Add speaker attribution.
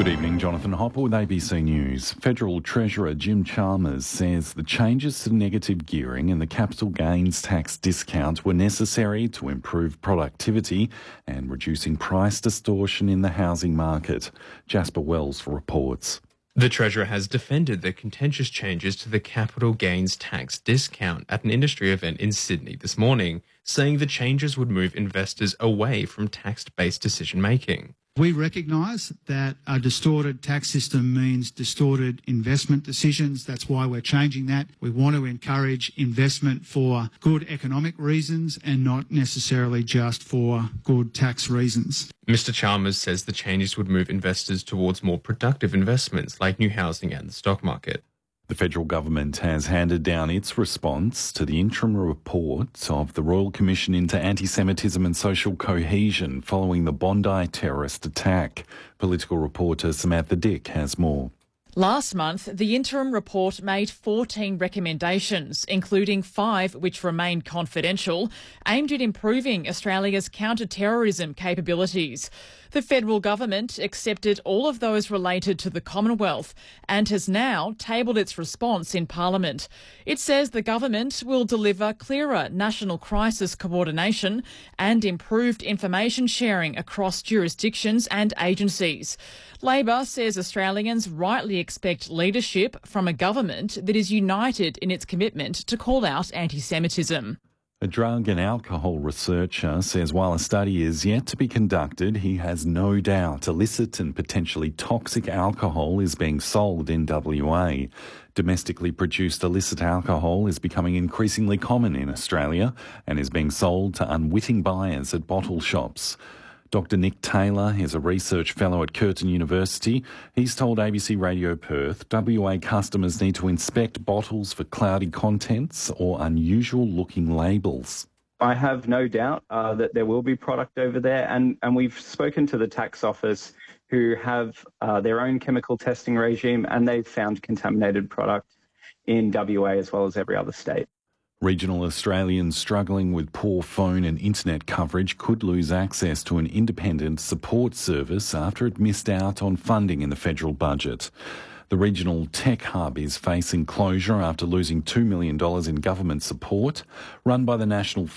Speaker 1: Good evening, Jonathan Hopper with ABC News. Federal Treasurer Jim Chalmers says the changes to negative gearing and the capital gains tax discount were necessary to improve productivity and reducing price distortion in the housing market. Jasper Wells reports.
Speaker 2: The Treasurer has defended the contentious changes to the capital gains tax discount at an industry event in Sydney this morning, saying the changes would move investors away from tax-based decision-making.
Speaker 3: We recognise that a distorted tax system means distorted investment decisions. That's why we're changing that. We want to encourage investment for good economic reasons and not necessarily just for good tax reasons.
Speaker 2: Mr. Chalmers says the changes would move investors towards more productive investments like new housing and the stock market.
Speaker 1: The federal government has handed down its response to the interim report of the Royal Commission into Anti-Semitism and Social Cohesion following the Bondi terrorist attack. Political reporter Samantha Dick has more.
Speaker 4: Last month, the interim report made 14 recommendations, including 5 which remained confidential, aimed at improving Australia's counter-terrorism capabilities. The federal government accepted all of those related to the Commonwealth and has now tabled its response in Parliament. It says the government will deliver clearer national crisis coordination and improved information sharing across jurisdictions and agencies. Labor says Australians rightly expect leadership from a government that is united in its commitment to call out anti-Semitism.
Speaker 1: A drug and alcohol researcher says while a study is yet to be conducted, he has no doubt illicit and potentially toxic alcohol is being sold in WA. Domestically produced illicit alcohol is becoming increasingly common in Australia and is being sold to unwitting buyers at bottle shops. Dr Nick Taylor is a research fellow at Curtin University. He's told ABC Radio Perth WA customers need to inspect bottles for cloudy contents or unusual-looking labels.
Speaker 5: I have no doubt that there will be product over there, and we've spoken to the tax office who have their own chemical testing regime, and they've found contaminated product in WA as well as every other state.
Speaker 1: Regional Australians struggling with poor phone and internet coverage could lose access to an independent support service after it missed out on funding in the federal budget. The regional tech hub is facing closure after losing $2 million in government support. Run by the National